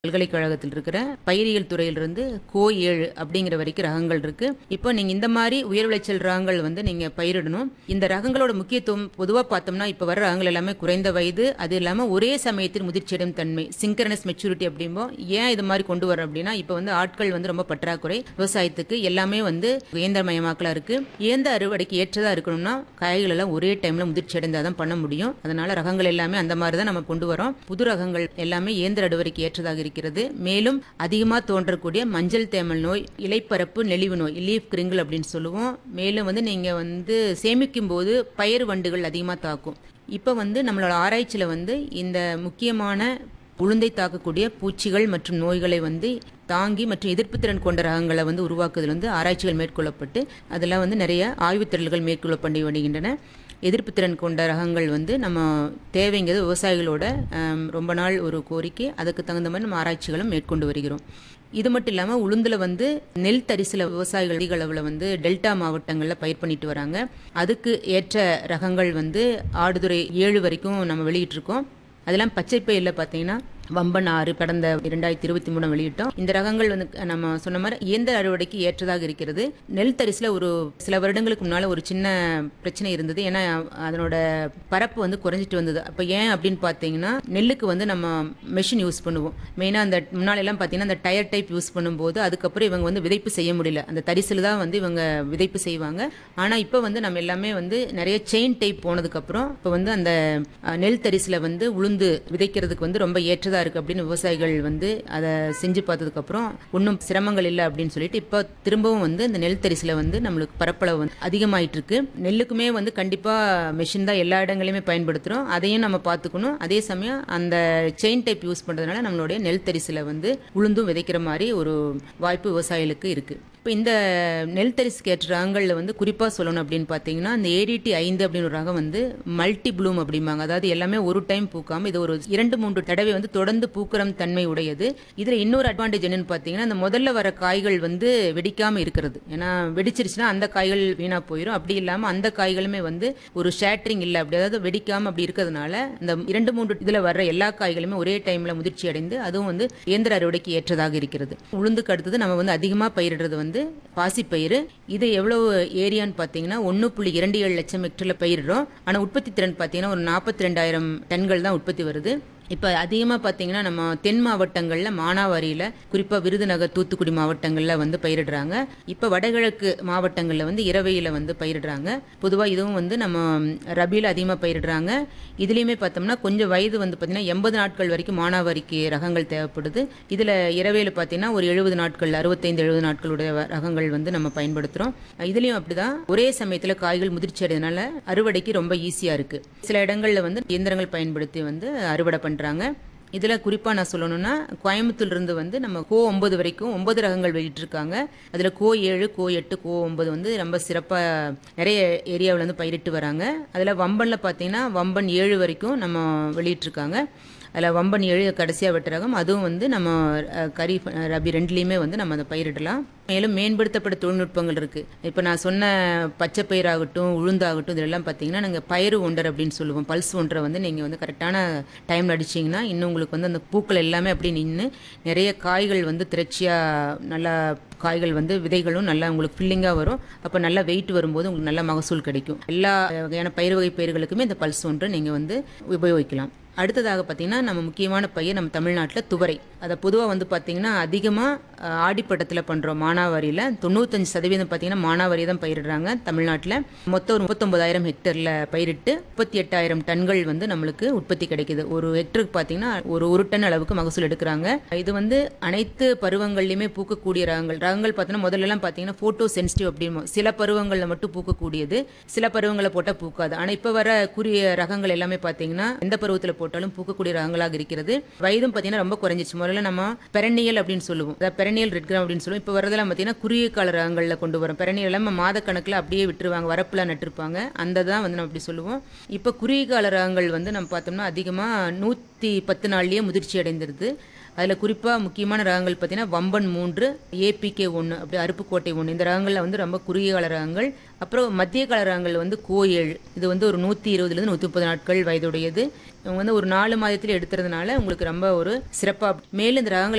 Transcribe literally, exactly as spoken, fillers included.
பல்கலைக்கழகத்தில் இருக்கிற பயிரியல் துறையிலிருந்து கோ ஏழு அப்படிங்கிற வரைக்கும் ரகங்கள் இருக்கு. இப்போ நீங்க இந்த மாதிரி உயர் விளைச்சல் ரகங்கள் வந்து நீங்க பயிரிடணும். இந்த ரகங்களோட முக்கியத்துவம் பொதுவா பார்த்தோம்னா இப்ப வர ரகங்கள் எல்லாமே குறைந்த வயது, அது இல்லாம ஒரே சமயத்தில் முதிர்ச்சியடையும் தன்மை, சிங்கரனஸ் மெச்சூரிட்டி அப்படிம்போம். ஏன் இது மாதிரி கொண்டு வரோம் அப்படின்னா இப்ப வந்து ஆட்கள் வந்து ரொம்ப பற்றாக்குறை, விவசாயத்துக்கு எல்லாமே வந்து இயந்திரமயமாக்கலா இருக்கு. இயந்திர அறுவடைக்கு ஏற்றதா இருக்கணும்னா காய்கள் எல்லாம் ஒரே டைம்ல முதிர்ச்சி அடைந்தாதான் பண்ண முடியும். அதனால ரகங்கள் எல்லாமே அந்த மாதிரி தான் நம்ம கொண்டு வரோம். புது ரகங்கள் எல்லாமே இயந்திர அறுவடைக்கு ஏற்றதாக இருக்கிறது. மேலும் அதிகமா தோன்றக்கூடிய மஞ்சள் தேமல் நோய், இலைப்பரப்பு நெளிவு நோய், லீஃப் கிரிங்கிள் அப்படின்னு சொல்லுவோம். மேலும் வந்து நீங்க வந்து சேமிக்கும் போது பயிர் வண்டுகள் அதிகமா தாக்கும். இப்ப வந்து நம்மளோட ஆராய்ச்சியில வந்து இந்த முக்கியமான உளுந்தை தாக்கக்கூடிய பூச்சிகள் மற்றும் நோய்களை வந்து தாங்கி மற்றும் எதிர்ப்பு திறன் கொண்ட ரகங்களை வந்து உருவாக்குவதில் வந்து ஆராய்ச்சிகள் மேற்கொள்ளப்பட்டு அதெல்லாம் வந்து நிறைய ஆய்வுத்திரல்கள் மேற்கொள்ளப்பட்டு வருகின்றன. எதிர்ப்பு திறன் கொண்ட ரகங்கள் வந்து நம்ம தேவைங்கிறது விவசாயிகளோட ரொம்ப நாள் ஒரு கோரிக்கை. அதுக்கு தகுந்த மாதிரி நம்ம ஆராய்ச்சிகளும் மேற்கொண்டு வருகிறோம். இது மட்டும் இல்லாமல் உளுந்துல வந்து நெல் தரிசில விவசாயிகள் அதிக அளவில் வந்து டெல்டா மாவட்டங்களில் பயிர் பண்ணிட்டு வராங்க. அதுக்கு ஏற்ற ரகங்கள் வந்து ஆடுதுறை ஏழு வரைக்கும் நம்ம வெளியிட்டிருக்கோம். அதெல்லாம் பச்சை பயிரில் பார்த்தீங்கன்னா வம்பன் ஆறு கடந்த இரண்டாயிரத்தி இருபத்தி மூணு வெளியிட்டோம். இந்த ரகங்கள் வந்து நம்ம சொன்ன மாதிரி இயந்திர அறுவடைக்கு ஏற்றதாக இருக்கிறது. நெல் தரிசில ஒரு சில வருடங்களுக்கு முன்னால ஒரு சின்ன பிரச்சனை இருந்தது. ஏன்னா அதனோட பரப்பு வந்து குறைஞ்சிட்டு வந்தது. அப்ப ஏன் அப்படின்னு பாத்தீங்கன்னா நெல்லுக்கு வந்து நம்ம மெஷின் யூஸ் பண்ணுவோம். மெயினா அந்த முன்னால எல்லாம் பாத்தீங்கன்னா அந்த டயர் டைப் யூஸ் பண்ணும்போது அதுக்கப்புறம் இவங்க வந்து விதைப்பு செய்ய முடியல. அந்த தரிசில தான் வந்து இவங்க விதைப்பு செய்வாங்க. ஆனா இப்ப வந்து நம்ம எல்லாமே வந்து நிறைய செயின் டைப் போனதுக்கு அப்புறம் இப்ப வந்து அந்த நெல் தரிசில வந்து உளுந்து விதைக்கிறதுக்கு வந்து ரொம்ப ஏற்றதா இருக்கு அப்படின்னு விவசாயிகள் வந்து அதை செஞ்சு பார்த்ததுக்கு அப்புறம் ஒன்றும் சிரமங்கள் இல்லை அப்படின்னு சொல்லிட்டு இப்போ திரும்பவும் வந்து இந்த நெல் தரிசில வந்து நம்மளுக்கு பரப்பளவு வந்து அதிகமாயிட்டு இருக்கு. நெல்லுக்குமே வந்து கண்டிப்பா மெஷின் தான் எல்லா இடங்களையுமே பயன்படுத்துறோம். அதையும் நம்ம பார்த்துக்கணும். அதே சமயம் அந்த செயின் டைப் யூஸ் பண்றதுனால நம்மளுடைய நெல் தரிசில வந்து உளுந்தும் விதைக்கிற மாதிரி ஒரு வாய்ப்பு விவசாயிகளுக்கு இருக்கு. இப்போ இந்த நெல் தரிசுக்கு ஏற்ற ரகங்களில் வந்து குறிப்பாக சொல்லணும் அப்படின்னு பார்த்தீங்கன்னா இந்த ஏடிடி ஐந்து அப்படின்னு ஒரு ரகம் வந்து மல்டி ப்ளூம் அப்படிம்பாங்க. அதாவது எல்லாமே ஒரு டைம் பூக்காம இது ஒரு இரண்டு மூன்று தடவை வந்து தொடர்ந்து பூக்கிறம் தன்மை உடையது. இதில் இன்னொரு அட்வான்டேஜ் என்னன்னு பார்த்தீங்கன்னா இந்த முதல்ல வர காய்கள் வந்து வெடிக்காம இருக்கிறது. ஏன்னா வெடிச்சிருச்சுன்னா அந்த காய்கள் வீணா போயிடும். அப்படி இல்லாமல் அந்த காய்களுமே வந்து ஒரு ஷேட்டரிங் இல்லை, அப்படி அதாவது வெடிக்காம அப்படி இருக்கிறதுனால இந்த இரண்டு மூன்று இதில் வர்ற எல்லா காய்களுமே ஒரே டைம்ல முதிர்ச்சி அடைந்து அதுவும் வந்து இயந்திர அறுவடைக்கு ஏற்றதாக இருக்கிறது. உளுந்துக்கு அடுத்தது நம்ம வந்து அதிகமாக பயிரிடுறது வந்து பாசிப்பயிறு. இது எவ்வளவு ஏரியான்னு பாத்தீங்கன்னா ஒன்னு புள்ளி இரண்டு ஏழு லட்சம் ஹெக்டர்ல பயிரிடுறோம். ஆனா உற்பத்தி திறன் பாத்தீங்கன்னா ஒரு நாற்பத்தி ரெண்டாயிரம் டன்கள் தான் உற்பத்தி வருது. இப்ப அதிகமா பாத்தீங்கன்னா நம்ம தென் மாவட்டங்கள்ல மானாவாரியில குறிப்பா விருதுநகர் தூத்துக்குடி மாவட்டங்கள்ல வந்து பயிரிடுறாங்க. இப்ப வடகிழக்கு மாவட்டங்கள்ல வந்து இரவையில வந்து பயிரிடுறாங்க. பொதுவா இதுவும் வந்து நம்ம ரபியில அதிகமா பயிரிடுறாங்க. இதுலயுமே பார்த்தோம்னா கொஞ்சம் வயது வந்து பாத்தீங்கன்னா எண்பது நாட்கள் வரைக்கும் மானாவாரிக்கு ரகங்கள் தேவைப்படுது. இதுல இரவையில பாத்தீங்கன்னா ஒரு எழுபது நாட்கள் அறுபத்தைந்து எழுபது நாட்களுடைய ரகங்கள் வந்து நம்ம பயன்படுத்துறோம். இதுலயும் அப்படிதான் ஒரே சமயத்துல காய்கள் முதிர்ச்சி அடைறதுனால அறுவடைக்கு ரொம்ப ஈஸியா இருக்கு. சில இடங்கள்ல வந்து இயந்திரங்கள் பயன்படுத்தி வந்து அறுவடை பண்றாங்க. இதுல குறிப்பா நான் சொல்லணும்னா கோயம்புத்தூர்ல இருந்து வந்து நம்ம கோ ஒன்பது வரைக்கும் ஒன்பது ரகங்கள் வெளியிட்டு இருக்காங்க. அதுல கோ ஏழு கோ எட்டு கோ ஒன்பது வந்து ரொம்ப சிறப்பா நிறைய ஏரியாவில் வந்து பயிரிட்டு வராங்க. அதுல வம்பன்ல பாத்தீங்கன்னா வம்பன் ஏழு வரைக்கும் நம்ம வெளியிட்டு இருக்காங்க. அதில் வம்பன் ஏழு கடைசியாக வெட்ட ரகம், அதுவும் வந்து நம்ம கரி ரபி ரெண்டுலேயுமே வந்து நம்ம அதை பயிரிடலாம். மேலும் மேம்படுத்தப்பட்ட தொழில்நுட்பங்கள் இருக்குது. இப்போ நான் சொன்ன பச்சை பயிராகட்டும் உளுந்தாகட்டும் இதெல்லாம் பார்த்தீங்கன்னா நாங்கள் பயிறு ஒன்றரை அப்படின்னு சொல்லுவோம். பல்ஸ் ஒன்றரை வந்து நீங்கள் வந்து கரெக்டான டைமில் அடிச்சிங்கன்னா இன்னும் உங்களுக்கு வந்து அந்த பூக்கள் எல்லாமே அப்படி நின்று நிறைய காய்கள் வந்து திரட்சியாக நல்லா காய்கள் வந்து விதைகளும் நல்லா உங்களுக்கு ஃபில்லிங்காக வரும். அப்போ நல்லா வெயிட் வரும்போது உங்களுக்கு நல்ல மகசூல் கிடைக்கும். எல்லா வகையான பயிர் வகை பயிர்களுக்குமே இந்த பல்ஸ் ஒன்று நீங்கள் வந்து உபயோகிக்கலாம். அடுத்ததாக பார்த்தீங்கன்னா நம்ம முக்கியமான பயிர் நம்ம தமிழ்நாட்டில் துவரை. அதை பொதுவாக வந்து பார்த்தீங்கன்னா அதிகமாக ஆடிப்பட்டத்தில் பண்ணுறோம். மானாவாரியில் தொண்ணூத்தஞ்சு சதவீதம் பார்த்தீங்கன்னா மானாவாரி தான் பயிரிடுறாங்க தமிழ்நாட்டில். மொத்தம் ஒரு முப்பத்தொன்பதாயிரம் ஹெக்டரில் பயிரிட்டு முப்பத்தி எட்டாயிரம் டன்கள் வந்து நம்மளுக்கு உற்பத்தி கிடைக்குது. ஒரு ஹெக்டருக்கு பார்த்தீங்கன்னா ஒரு ஒரு டன் அளவுக்கு மகசூல் எடுக்கிறாங்க. இது வந்து அனைத்து பருவங்கள்லையுமே பூக்கக்கூடிய ரகங்கள். ரகங்கள் பார்த்தீங்கன்னா முதல்ல எல்லாம் பார்த்தீங்கன்னா போட்டோ சென்சிட்டிவ் அப்படின்னு சில பருவங்களில் மட்டும் பூக்கக்கூடியது, சில பருவங்களை போட்டால் பூக்காது. ஆனால் இப்போ வர கூறிய ரகங்கள் எல்லாமே பார்த்தீங்கன்னா எந்த பருவத்தில் போட்டாலும் பூக்கக்கூடிய ரகங்களாக இருக்கிறது. வயதும் பார்த்தீங்கன்னா ரொம்ப குறைஞ்சிச்சு. முதல்ல நம்ம பெரனியல் அப்படின்னு சொல்லுவோம், பெரனியல் ரெட் கிராம் அப்படின்னு சொல்லுவோம். இப்போ வரதெல்லாம் பார்த்தீங்கன்னா குறுகிய கால ரகங்களில் கொண்டு வரும். பெரனியல் நம்ம மாத கணக்கில் அப்படியே விட்டுருவாங்க, வரப்புல நட்டிருப்பாங்க. அந்த தான் வந்து நம்ம அப்படி சொல்லுவோம். இப்போ குறுகிய கால ரகங்கள் வந்து நம்ம பார்த்தோம்னா அதிகமாக நூற்றி பத்து நாள்லயே முதிர்ச்சி அடைந்திருது. அதில் குறிப்பாக முக்கியமான ரகங்கள் பார்த்தீங்கன்னா வம்பன் மூன்று, ஏபிகே ஒன்று, அப்படி அருப்புக்கோட்டை ஒன்று. இந்த ரகங்களில் வந்து ரொம்ப குறுகிய கால ரகங்கள். அப்புறம் மத்திய கால ரகங்கள் வந்து கோ ஏழு. இது வந்து ஒரு நூற்றி இருபதுலேருந்து நூற்றி முப்பது நாட்கள் வயதுடையது. இவங்க வந்து ஒரு நாலு மாதத்தில் எடுத்துறதுனால உங்களுக்கு ரொம்ப ஒரு சிறப்பாக. மேலும் இந்த ரகங்களை